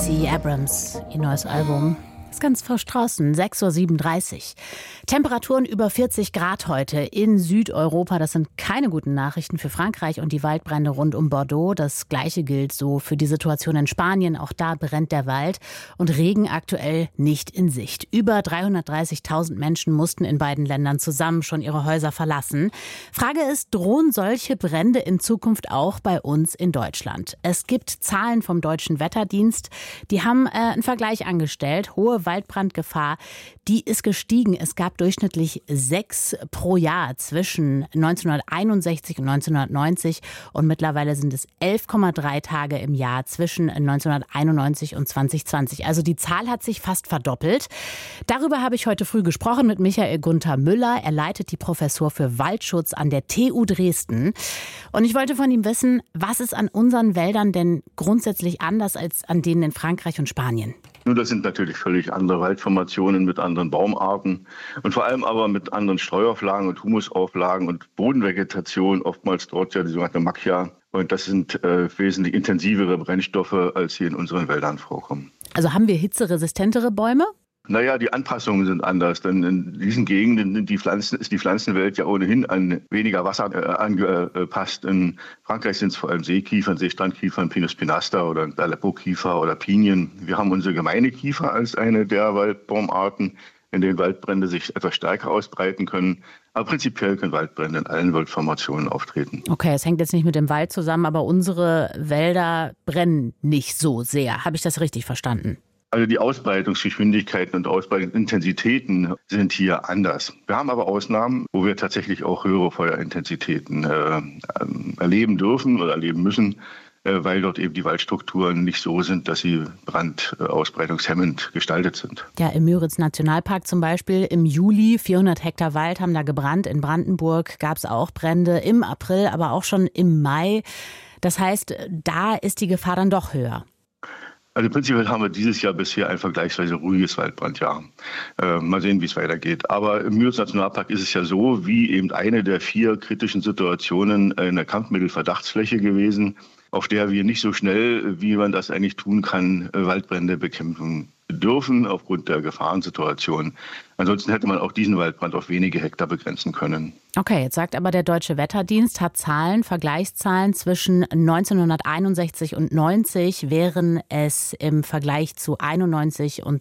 Stacey Abrams, ihr neues Album. Ist ganz frisch draußen, 6.37 Uhr. Temperaturen über 40 Grad heute in Südeuropa. Das sind keine guten Nachrichten für Frankreich und die Waldbrände rund um Bordeaux. Das Gleiche gilt so für die Situation in Spanien. Auch da brennt der Wald und Regen aktuell nicht in Sicht. Über 330.000 Menschen mussten in beiden Ländern zusammen schon ihre Häuser verlassen. Frage ist, drohen solche Brände in Zukunft auch bei uns in Deutschland? Es gibt Zahlen vom Deutschen Wetterdienst. Die haben einen Vergleich angestellt. Hohe Waldbrandgefahr, die ist gestiegen. Es gab durchschnittlich 6 pro Jahr zwischen 1961 und 1990 und mittlerweile sind es 11,3 Tage im Jahr zwischen 1991 und 2020. Also die Zahl hat sich fast verdoppelt. Darüber habe ich heute früh gesprochen mit Michael Gunther Müller. Er leitet die Professur für Waldschutz an der TU Dresden. Und ich wollte von ihm wissen, was ist an unseren Wäldern denn grundsätzlich anders als an denen in Frankreich und Spanien? Nun, das sind natürlich völlig andere Waldformationen mit anderen Baumarten und vor allem aber mit anderen Streuauflagen und Humusauflagen und Bodenvegetation, oftmals dort ja die sogenannte Macchia. Und das sind wesentlich intensivere Brennstoffe, als hier in unseren Wäldern vorkommen. Also haben wir hitzeresistenttere Bäume? Naja, die Anpassungen sind anders, denn in diesen Gegenden ist die Pflanzenwelt ja ohnehin an weniger Wasser angepasst. In Frankreich sind es vor allem Seekiefern, Seestrandkiefern, Pinus pinaster oder Aleppo-Kiefer oder Pinien. Wir haben unsere gemeine Kiefer als eine der Waldbaumarten, in denen Waldbrände sich etwas stärker ausbreiten können. Aber prinzipiell können Waldbrände in allen Waldformationen auftreten. Okay, es hängt jetzt nicht mit dem Wald zusammen, aber unsere Wälder brennen nicht so sehr. Habe ich das richtig verstanden? Also die Ausbreitungsgeschwindigkeiten und Ausbreitungsintensitäten sind hier anders. Wir haben aber Ausnahmen, wo wir tatsächlich auch höhere Feuerintensitäten erleben dürfen oder erleben müssen, weil dort eben die Waldstrukturen nicht so sind, dass sie brandausbreitungshemmend gestaltet sind. Ja, im Müritz-Nationalpark zum Beispiel im Juli 400 Hektar Wald haben da gebrannt. In Brandenburg gab es auch Brände im April, aber auch schon im Mai. Das heißt, da ist die Gefahr dann doch höher. Also prinzipiell haben wir dieses Jahr bisher ein vergleichsweise ruhiges Waldbrandjahr. Mal sehen, wie es weitergeht. Aber im Müritz-Nationalpark ist es ja so, wie eben eine der 4 kritischen Situationen eine Kampfmittelverdachtsfläche gewesen, auf der wir nicht so schnell, wie man das eigentlich tun kann, Waldbrände bekämpfen dürfen aufgrund der Gefahrensituation. Ansonsten hätte man auch diesen Waldbrand auf wenige Hektar begrenzen können. Okay, jetzt sagt aber der Deutsche Wetterdienst, hat Vergleichszahlen zwischen 1961 und 90 wären es im Vergleich zu 91 und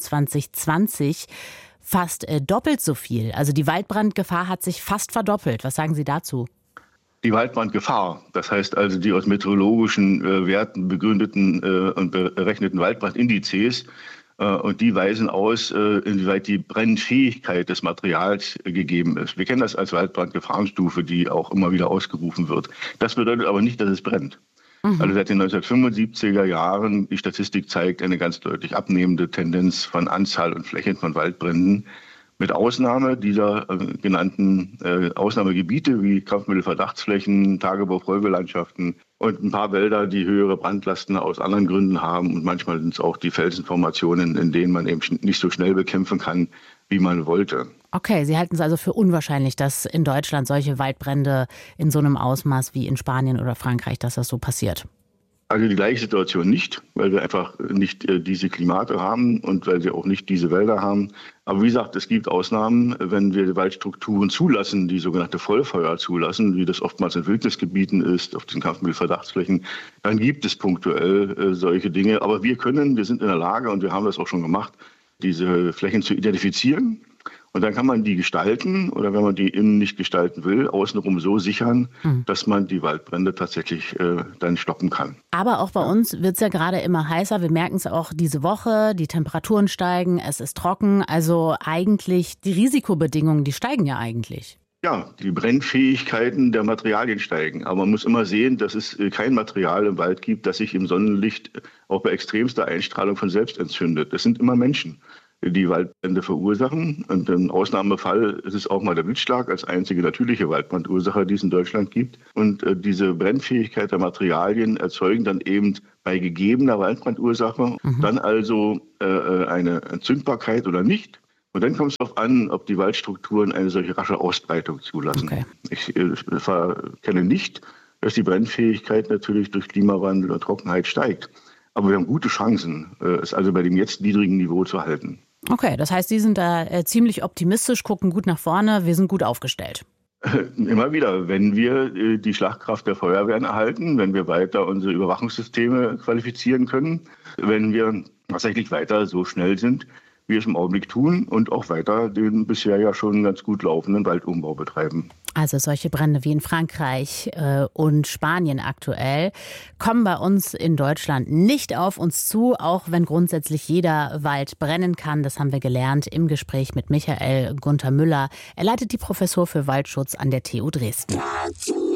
2020 fast doppelt so viel. Also die Waldbrandgefahr hat sich fast verdoppelt. Was sagen Sie dazu? Die Waldbrandgefahr, das heißt also die aus meteorologischen Werten begründeten und berechneten Waldbrandindizes, und die weisen aus, inwieweit die Brennfähigkeit des Materials gegeben ist. Wir kennen das als Waldbrandgefahrenstufe, die auch immer wieder ausgerufen wird. Das bedeutet aber nicht, dass es brennt. Also seit den 1975er Jahren, die Statistik zeigt eine ganz deutlich abnehmende Tendenz von Anzahl und Flächen von Waldbränden. Mit Ausnahme dieser genannten Ausnahmegebiete wie Kampfmittelverdachtsflächen, Tagebau-Folgelandschaften und ein paar Wälder, die höhere Brandlasten aus anderen Gründen haben. Und manchmal sind es auch die Felsenformationen, in denen man eben nicht so schnell bekämpfen kann, wie man wollte. Okay, Sie halten es also für unwahrscheinlich, dass in Deutschland solche Waldbrände in so einem Ausmaß wie in Spanien oder Frankreich, dass das so passiert? Also die gleiche Situation nicht, weil wir einfach nicht diese Klimate haben und weil wir auch nicht diese Wälder haben. Aber wie gesagt, es gibt Ausnahmen, wenn wir Waldstrukturen zulassen, die sogenannte Vollfeuer zulassen, wie das oftmals in Wildnisgebieten ist, auf den Kampfmittelverdachtsflächen, dann gibt es punktuell solche Dinge. Aber wir sind in der Lage, und wir haben das auch schon gemacht, diese Flächen zu identifizieren. Und dann kann man die gestalten oder wenn man die innen nicht gestalten will, außenrum so sichern, dass man die Waldbrände tatsächlich dann stoppen kann. Aber auch bei uns wird es ja gerade immer heißer. Wir merken es auch diese Woche, die Temperaturen steigen, es ist trocken. Also eigentlich die Risikobedingungen, die steigen ja eigentlich. Ja, die Brennfähigkeiten der Materialien steigen. Aber man muss immer sehen, dass es kein Material im Wald gibt, das sich im Sonnenlicht auch bei extremster Einstrahlung von selbst entzündet. Das sind immer Menschen, die Waldbrände verursachen. Und im Ausnahmefall ist es auch mal der Blitzschlag als einzige natürliche Waldbrandursache, die es in Deutschland gibt. Und diese Brennfähigkeit der Materialien erzeugen dann eben bei gegebener Waldbrandursache dann also eine Entzündbarkeit oder nicht. Und dann kommt es darauf an, ob die Waldstrukturen eine solche rasche Ausbreitung zulassen. Okay. Ich kenne nicht, dass die Brennfähigkeit natürlich durch Klimawandel und Trockenheit steigt. Aber wir haben gute Chancen, es also bei dem jetzt niedrigen Niveau zu halten. Okay, das heißt, Sie sind da ziemlich optimistisch, gucken gut nach vorne, wir sind gut aufgestellt. Immer wieder, wenn wir die Schlagkraft der Feuerwehren erhalten, wenn wir weiter unsere Überwachungssysteme qualifizieren können, wenn wir tatsächlich weiter so schnell sind, wie wir es im Augenblick tun und auch weiter den bisher ja schon ganz gut laufenden Waldumbau betreiben. Also solche Brände wie in Frankreich und Spanien aktuell kommen bei uns in Deutschland nicht auf uns zu, auch wenn grundsätzlich jeder Wald brennen kann. Das haben wir gelernt im Gespräch mit Michael Gunther Müller. Er leitet die Professur für Waldschutz an der TU Dresden.